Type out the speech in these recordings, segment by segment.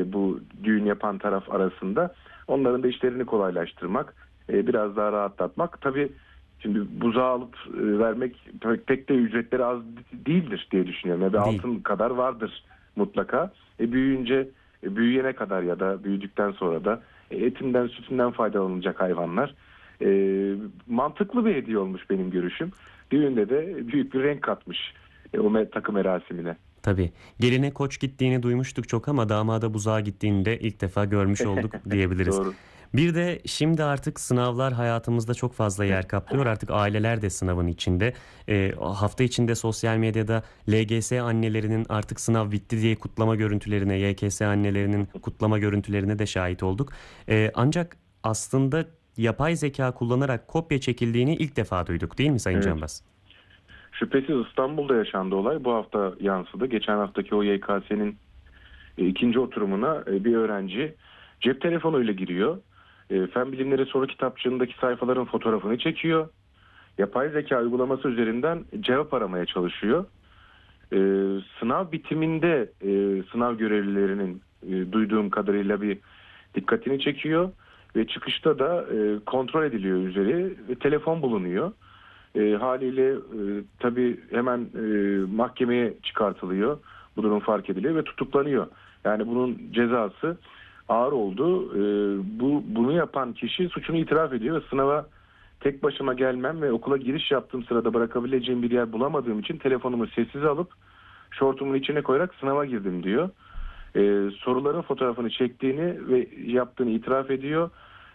bu düğün yapan taraf arasında. Onların da işlerini kolaylaştırmak, biraz daha rahatlatmak. Tabii şimdi buzağı alıp vermek pek de ücretleri az değildir diye düşünüyorum. Yani bir Değil. altın kadar vardır mutlaka. Büyüyene kadar ya da büyüdükten sonra da etinden sütünden faydalanacak hayvanlar. Mantıklı bir hediye olmuş benim görüşüm. Düğünde de büyük bir renk katmış takı merasimine. Tabii. Geline koç gittiğini duymuştuk çok ama damada buzağa gittiğini de ilk defa görmüş olduk diyebiliriz. Doğru. Bir de şimdi artık sınavlar hayatımızda çok fazla yer kaplıyor. Artık aileler de sınavın içinde. Hafta içinde sosyal medyada LGS annelerinin artık sınav bitti diye kutlama görüntülerine, YKS annelerinin kutlama görüntülerine de şahit olduk. Ancak aslında yapay zeka kullanarak kopya çekildiğini ilk defa duyduk, değil mi Sayın Evet. Canbaz? Şüphesiz İstanbul'da yaşandı olay. Bu hafta yansıdı. Geçen haftaki o YKS'nin ikinci oturumuna bir öğrenci cep telefonuyla giriyor. Fen bilimleri soru kitapçığındaki sayfaların fotoğrafını çekiyor. Yapay zeka uygulaması üzerinden cevap aramaya çalışıyor. Sınav bitiminde sınav görevlilerinin duyduğum kadarıyla bir dikkatini çekiyor ve çıkışta da kontrol ediliyor üzeri ve telefon bulunuyor. Haliyle tabii hemen mahkemeye çıkartılıyor. Bu durum fark ediliyor ve tutuklanıyor. Yani bunun cezası ağır oldu. Bunu yapan kişi suçunu itiraf ediyor ve sınava tek başıma gelmem ve okula giriş yaptığım sırada bırakabileceğim bir yer bulamadığım için telefonumu sessize alıp şortumun içine koyarak sınava girdim diyor. Soruların fotoğrafını çektiğini ve yaptığını itiraf ediyor.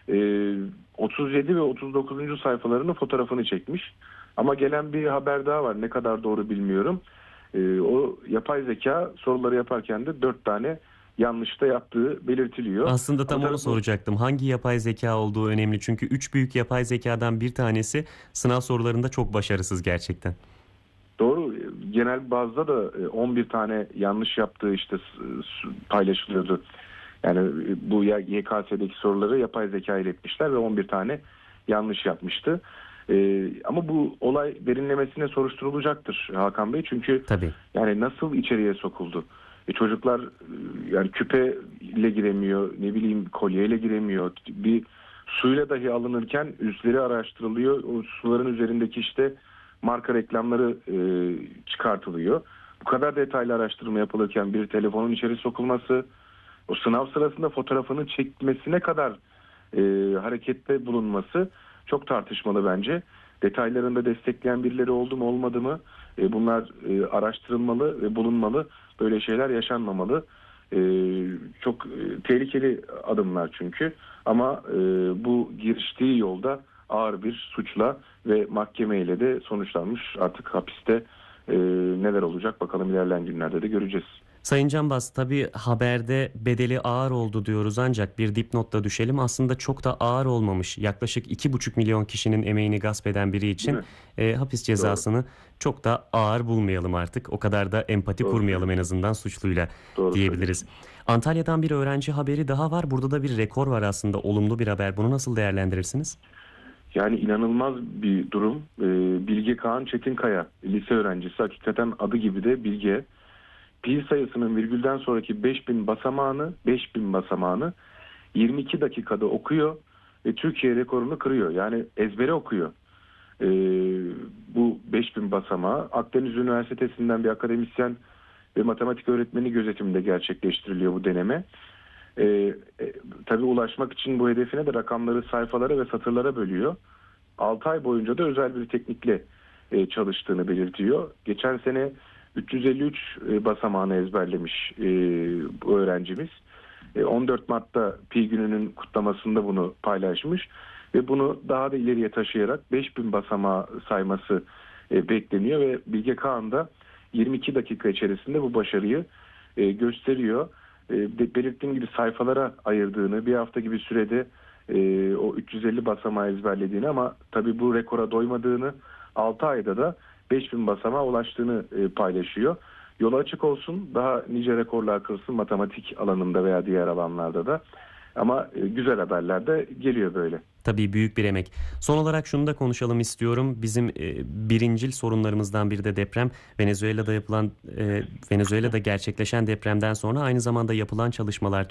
37 ve 39. sayfalarının fotoğrafını çekmiş. Ama gelen bir haber daha var. Ne kadar doğru bilmiyorum. O yapay zeka soruları yaparken de 4 tane yanlış da yaptığı belirtiliyor. Aslında tam Ama onu tabii bu soracaktım. Hangi yapay zeka olduğu önemli. Çünkü 3 büyük yapay zekadan bir tanesi sınav sorularında çok başarısız gerçekten. doğru. Genel bazda da 11 tane yanlış yaptığı işte paylaşılıyordu. Yani bu YKS'deki soruları yapay zeka ile etmişler ve 11 tane yanlış yapmıştı. Ama bu olay derinlemesine soruşturulacaktır Hakan Bey. Çünkü Tabii. yani nasıl içeriye sokuldu? Çocuklar yani küpe ile giremiyor, ne bileyim kolyeyle giremiyor. Bir suyla dahi alınırken üstleri araştırılıyor. O suların üzerindeki işte marka reklamları çıkartılıyor. Bu kadar detaylı araştırma yapılırken bir telefonun içeri sokulması, o sınav sırasında fotoğrafını çekmesine kadar harekette bulunması çok tartışmalı bence. Detaylarında destekleyen birileri oldu mu olmadı mı bunlar araştırılmalı ve bulunmalı. Böyle şeyler yaşanmamalı. Çok tehlikeli adımlar çünkü. Ama bu giriştiği yolda ağır bir suçla ve mahkemeyle de sonuçlanmış. Artık hapiste neler olacak bakalım ilerleyen günlerde de göreceğiz. Sayın Canbaz, tabii haberde bedeli ağır oldu diyoruz ancak bir dipnotla düşelim. Aslında çok da ağır olmamış. Yaklaşık 2,5 milyon kişinin emeğini gasp eden biri Değil için mi? hapis Doğru. cezasını çok da ağır bulmayalım artık. O kadar da empati Doğru kurmayalım en söylüyorsun. azından suçluyla Doğru diyebiliriz. söylüyorsun. Antalya'dan bir öğrenci haberi daha var. Burada da bir rekor var aslında. Olumlu bir haber. Bunu nasıl değerlendirirsiniz? Yani inanılmaz bir durum. Bilge Kaan Çetinkaya, lise öğrencisi. Hakikaten adı gibi de Bilge. Pi sayısının virgülden sonraki 5000 basamağını 22 dakikada okuyor ve Türkiye rekorunu kırıyor. Yani ezbere okuyor. Ee, Bu 5000 basamağı Akdeniz Üniversitesi'nden bir akademisyen ve matematik öğretmeni gözetiminde gerçekleştiriliyor bu deneme. Tabii ulaşmak için bu hedefine de rakamları sayfalara ve satırlara bölüyor. 6 ay boyunca da özel bir teknikle çalıştığını belirtiyor. Geçen sene 353 basamağını ezberlemiş bu öğrencimiz. 14 Mart'ta Pi gününün kutlamasında bunu paylaşmış ve bunu daha da ileriye taşıyarak 5000 basamağı sayması bekleniyor ve Bilge Kağan da 22 dakika içerisinde bu başarıyı gösteriyor. Belirttiğim gibi sayfalara ayırdığını, bir hafta gibi sürede o 350 basamağı ezberlediğini ama tabii bu rekora doymadığını, 6 ayda da 5000 basamağa ulaştığını paylaşıyor. Yolu açık olsun, daha nice rekorlar kırsın matematik alanında veya diğer alanlarda da. Ama güzel haberler de geliyor böyle. Tabii büyük bir emek. Son olarak şunu da konuşalım istiyorum. Bizim birincil sorunlarımızdan biri de deprem. Venezuela'da gerçekleşen depremden sonra aynı zamanda yapılan çalışmalar